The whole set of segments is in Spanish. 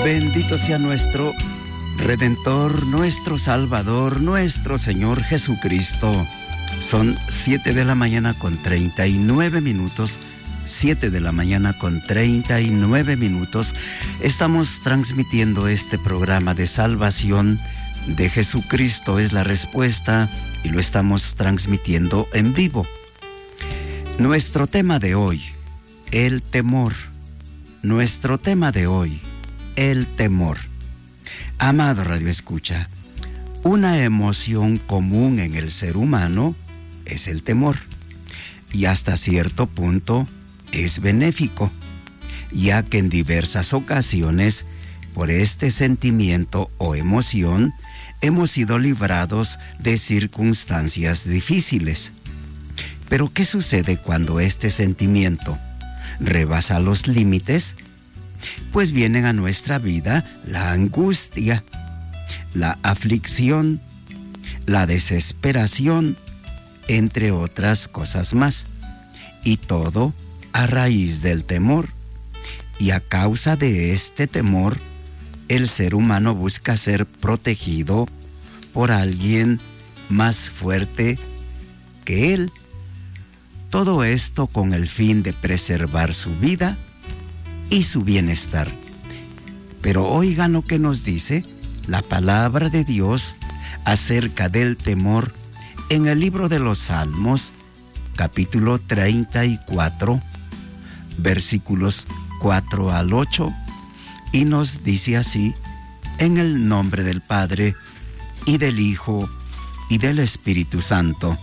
Bendito sea nuestro Redentor, nuestro Salvador, nuestro Señor Jesucristo. Son 7 de la mañana con 39 minutos. 7 de la mañana con 39 minutos. Estamos transmitiendo este programa de salvación de Jesucristo es la respuesta y lo estamos transmitiendo en vivo. Nuestro tema de hoy, el temor. Nuestro tema de hoy, el temor. Amado Radio Escucha, una emoción común en el ser humano es el temor y hasta cierto punto es benéfico, ya que en diversas ocasiones por este sentimiento o emoción hemos sido librados de circunstancias difíciles. Pero ¿qué sucede cuando este sentimiento rebasa los límites? Pues vienen a nuestra vida la angustia, la aflicción, la desesperación, entre otras cosas más. Y todo a raíz del temor. Y a causa de este temor, el ser humano busca ser protegido por alguien más fuerte que él. Todo esto con el fin de preservar su vida y su bienestar. Pero oigan lo que nos dice la palabra de Dios acerca del temor en el libro de los Salmos, capítulo 34, versículos 4 al 8, y nos dice así: en el nombre del Padre, y del Hijo, y del Espíritu Santo.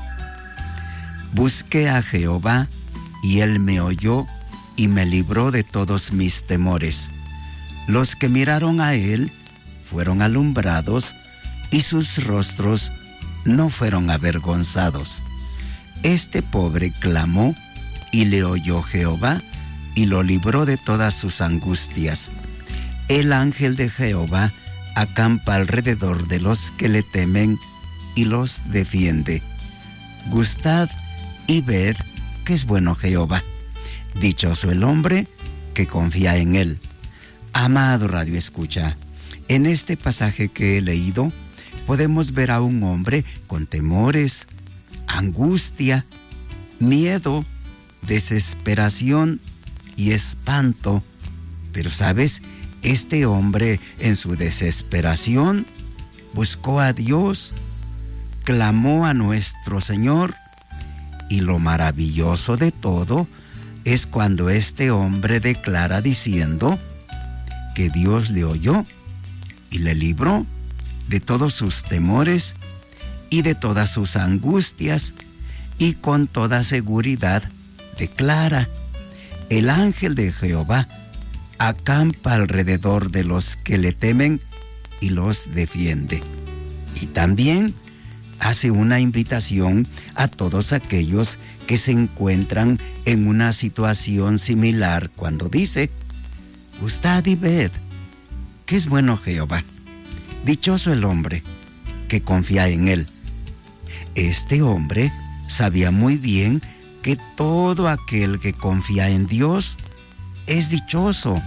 Busqué a Jehová, y Él me oyó, y me libró de todos mis temores. Los que miraron a Él fueron alumbrados, y sus rostros no fueron avergonzados. Este pobre clamó, y le oyó Jehová, y lo libró de todas sus angustias. El ángel de Jehová acampa alrededor de los que le temen, y los defiende. Gustad y ved que es bueno Jehová. Dichoso el hombre que confía en él. Amado Radio Escucha, en este pasaje que he leído, podemos ver a un hombre con temores, angustia, miedo, desesperación y espanto. Pero ¿sabes? Este hombre en su desesperación buscó a Dios, clamó a nuestro Señor, y lo maravilloso de todo es cuando este hombre declara diciendo que Dios le oyó y le libró de todos sus temores y de todas sus angustias, y con toda seguridad declara: el ángel de Jehová acampa alrededor de los que le temen y los defiende. Y también hace una invitación a todos aquellos que se encuentran en una situación similar cuando dice: gustad y ved que es bueno Jehová. Dichoso el hombre que confía en él. Este hombre sabía muy bien que todo aquel que confía en Dios es dichoso,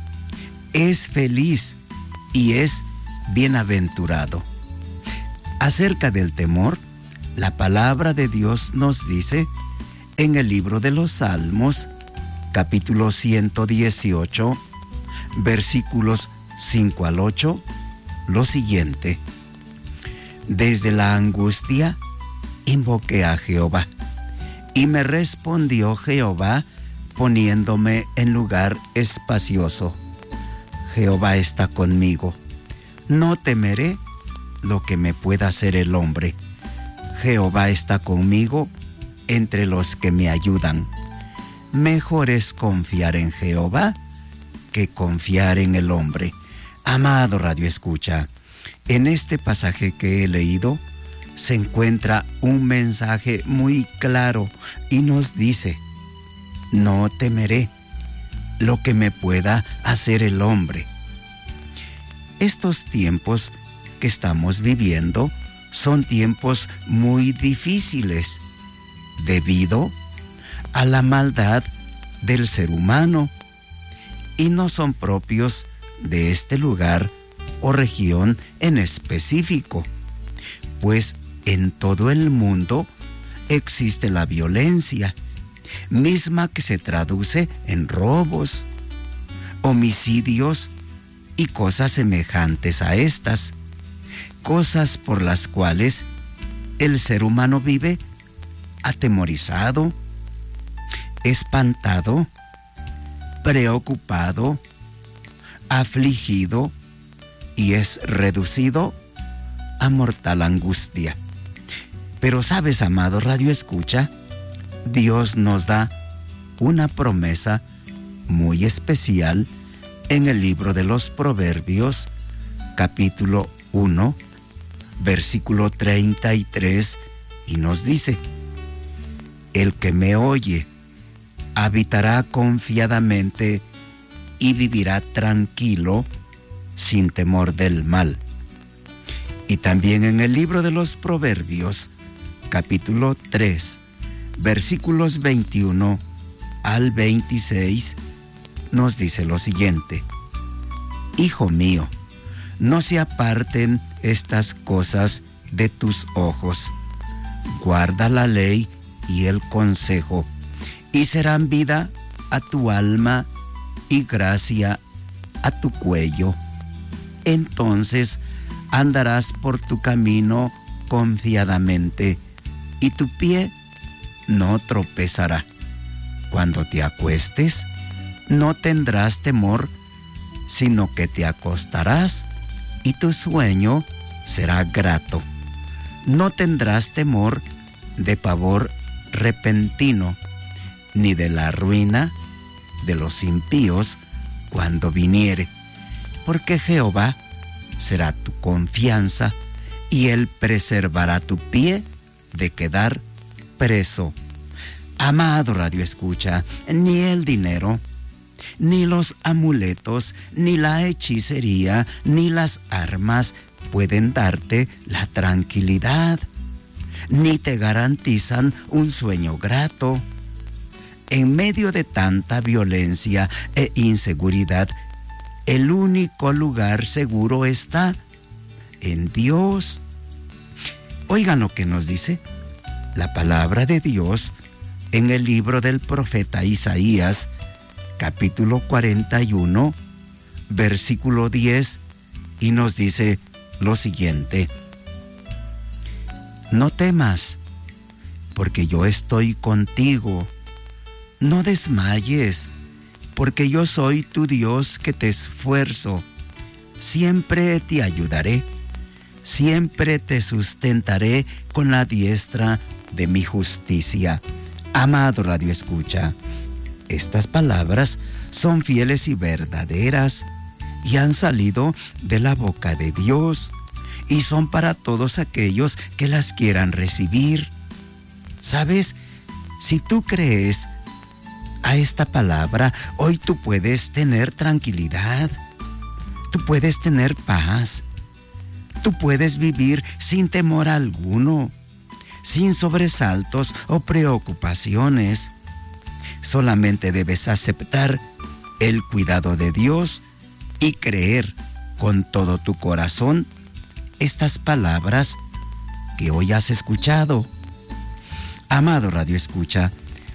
es feliz y es bienaventurado. Acerca del temor, la palabra de Dios nos dice en el libro de los Salmos, capítulo 118, versículos 5 al 8, lo siguiente: desde la angustia invoqué a Jehová, y me respondió Jehová poniéndome en lugar espacioso. Jehová está conmigo, no temeré lo que me pueda hacer el hombre. Jehová está conmigo entre los que me ayudan. Mejor es confiar en Jehová que confiar en el hombre. Amado Radio Escucha, en este pasaje que he leído se encuentra un mensaje muy claro y nos dice: no temeré lo que me pueda hacer el hombre. Estos tiempos que estamos viviendo son tiempos muy difíciles debido a la maldad del ser humano y no son propios de este lugar o región en específico, pues en todo el mundo existe la violencia, misma que se traduce en robos, homicidios y cosas semejantes a estas, cosas por las cuales el ser humano vive atemorizado, espantado, preocupado, afligido y es reducido a mortal angustia. Pero sabes, amado Radio Escucha, Dios nos da una promesa muy especial en el libro de los Proverbios, capítulo 1, versículo 33, y nos dice: el que me oye habitará confiadamente y vivirá tranquilo sin temor del mal. Y también en el libro de los Proverbios, capítulo 3, versículos 21 al 26, nos dice lo siguiente: Hijo mío, no se aparten estas cosas de tus ojos. Guarda la ley y el consejo, y serán vida a tu alma y gracia a tu cuello. Entonces andarás por tu camino confiadamente, y tu pie no tropezará. Cuando te acuestes, no tendrás temor, sino que te acostarás, y tu sueño será grato. No tendrás temor de pavor repentino, ni de la ruina de los impíos cuando viniere, porque Jehová será tu confianza, y Él preservará tu pie de quedar preso. Amado Radio Escucha, ni el dinero, ni los amuletos, ni la hechicería, ni las armas pueden darte la tranquilidad, ni te garantizan un sueño grato. En medio de tanta violencia e inseguridad, el único lugar seguro está en Dios. Oigan lo que nos dice la palabra de Dios en el libro del profeta Isaías, capítulo 41, versículo 10, y nos dice lo siguiente: no temas, porque yo estoy contigo. No desmayes, porque yo soy tu Dios que te esfuerzo. Siempre te ayudaré, siempre te sustentaré con la diestra de mi justicia. Amado Radio Escucha, estas palabras son fieles y verdaderas, y han salido de la boca de Dios, y son para todos aquellos que las quieran recibir. ¿Sabes? Si tú crees a esta palabra, hoy tú puedes tener tranquilidad, tú puedes tener paz, tú puedes vivir sin temor alguno, sin sobresaltos o preocupaciones. Solamente debes aceptar el cuidado de Dios y creer con todo tu corazón estas palabras que hoy has escuchado. Amado Radio Escucha,